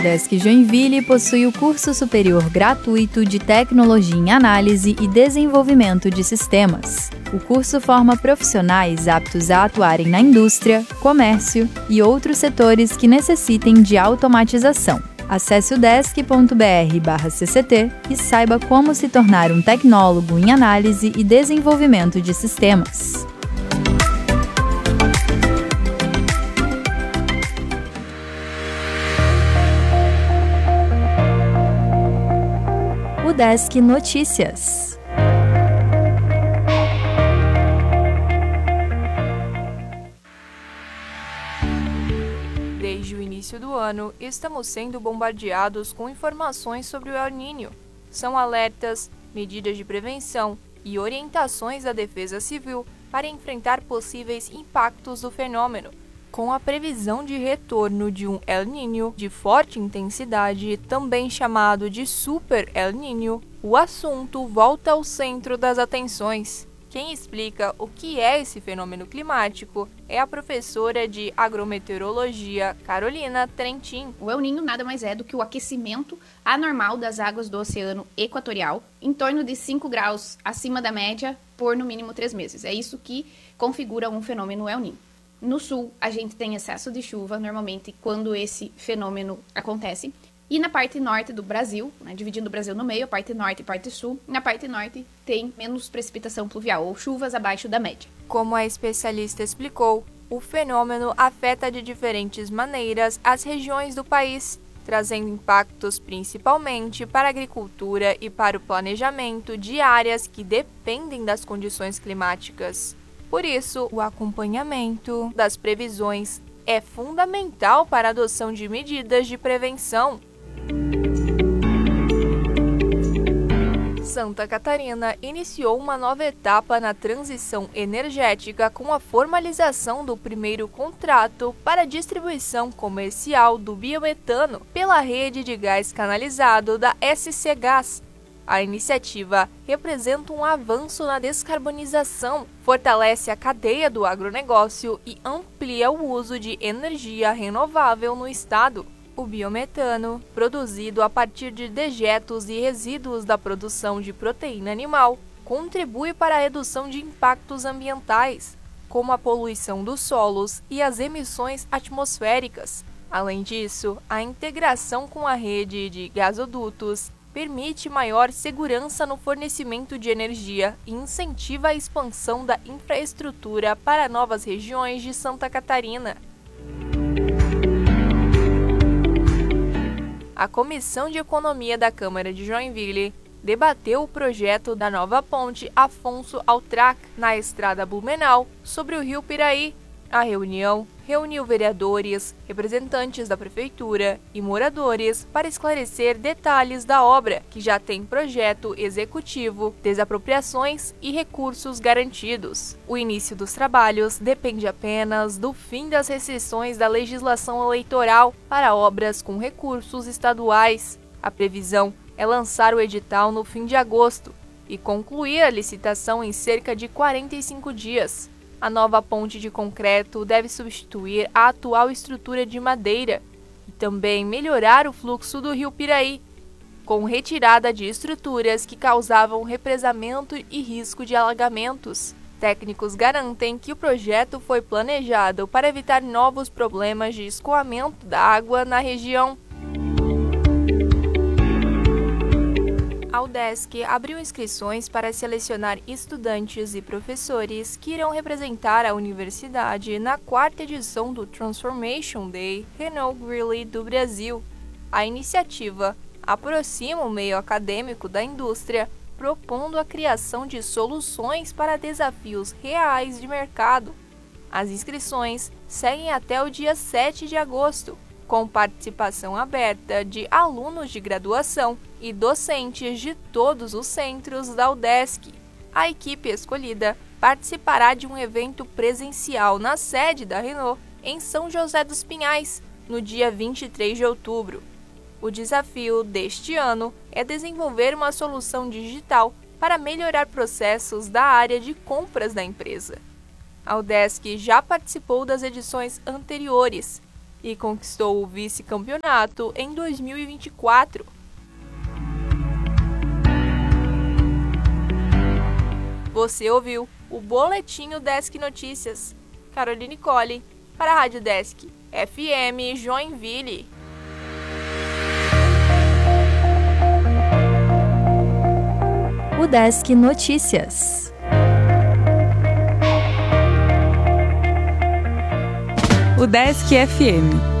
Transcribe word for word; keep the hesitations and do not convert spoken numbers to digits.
Udesc Joinville possui o curso superior gratuito de Tecnologia em Análise e Desenvolvimento de Sistemas. O curso forma profissionais aptos a atuarem na indústria, comércio e outros setores que necessitem de automatização. Acesse udesc ponto br barra C C T e saiba como se tornar um tecnólogo em análise e desenvolvimento de sistemas. Udesc Notícias. Desde o início do ano, estamos sendo bombardeados com informações sobre o El Niño. São alertas, medidas de prevenção e orientações da Defesa Civil para enfrentar possíveis impactos do fenômeno. Com a previsão de retorno de um El Niño de forte intensidade, também chamado de Super El Niño, o assunto volta ao centro das atenções. Quem explica o que é esse fenômeno climático é a professora de agrometeorologia Carolina Trentin. O El Niño nada mais é do que o aquecimento anormal das águas do Oceano Equatorial, em torno de cinco graus acima da média por no mínimo três meses. É isso que configura um fenômeno El Niño. No sul, a gente tem excesso de chuva, normalmente, quando esse fenômeno acontece. E na parte norte do Brasil, né, dividindo o Brasil no meio, a parte norte e a parte sul, na parte norte tem menos precipitação pluvial, ou chuvas abaixo da média. Como a especialista explicou, o fenômeno afeta de diferentes maneiras as regiões do país, trazendo impactos principalmente para a agricultura e para o planejamento de áreas que dependem das condições climáticas. Por isso, o acompanhamento das previsões é fundamental para a adoção de medidas de prevenção. Santa Catarina iniciou uma nova etapa na transição energética com a formalização do primeiro contrato para distribuição comercial do biometano pela rede de gás canalizado da S C Gás. A iniciativa representa um avanço na descarbonização, fortalece a cadeia do agronegócio e amplia o uso de energia renovável no estado. O biometano, produzido a partir de dejetos e resíduos da produção de proteína animal, contribui para a redução de impactos ambientais, como a poluição dos solos e as emissões atmosféricas. Além disso, a integração com a rede de gasodutos permite maior segurança no fornecimento de energia e incentiva a expansão da infraestrutura para novas regiões de Santa Catarina. A Comissão de Economia da Câmara de Joinville debateu o projeto da nova ponte Afonso Altrac na estrada Blumenau sobre o rio Piraí. A reunião reuniu vereadores, representantes da prefeitura e moradores para esclarecer detalhes da obra, que já tem projeto executivo, desapropriações e recursos garantidos. O início dos trabalhos depende apenas do fim das restrições da legislação eleitoral para obras com recursos estaduais. A previsão é lançar o edital no fim de agosto e concluir a licitação em cerca de quarenta e cinco dias. A nova ponte de concreto deve substituir a atual estrutura de madeira e também melhorar o fluxo do rio Piraí, com retirada de estruturas que causavam represamento e risco de alagamentos. Técnicos garantem que o projeto foi planejado para evitar novos problemas de escoamento da água na região. A Udesc abriu inscrições para selecionar estudantes e professores que irão representar a universidade na quarta edição do Transformation Day Renault Greeley do Brasil. A iniciativa aproxima o meio acadêmico da indústria, propondo a criação de soluções para desafios reais de mercado. As inscrições seguem até o dia sete de agosto, com participação aberta de alunos de graduação e docentes de todos os centros da Udesc. A equipe escolhida participará de um evento presencial na sede da Renault, em São José dos Pinhais, no dia vinte e três de outubro. O desafio deste ano é desenvolver uma solução digital para melhorar processos da área de compras da empresa. A Udesc já participou das edições anteriores e conquistou o vice-campeonato em dois mil e vinte e quatro. Você ouviu o Boletim Desk Notícias. Caroline Colli, para a Rádio Desk F M Joinville. O Desk Notícias. O Desk F M.